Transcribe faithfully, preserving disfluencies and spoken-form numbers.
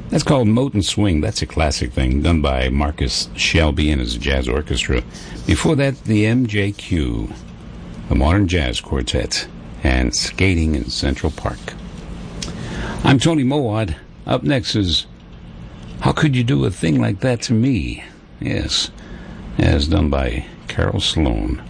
That's called Moten Swing. That's a classic thing done by Marcus Shelby and his jazz orchestra. Before that, the M J Q, the Modern Jazz Quartet, and Skating in Central Park. I'm Tony Mowat. Up next is How Could You Do a Thing Like That to Me? Yes, as done by Carol Sloan.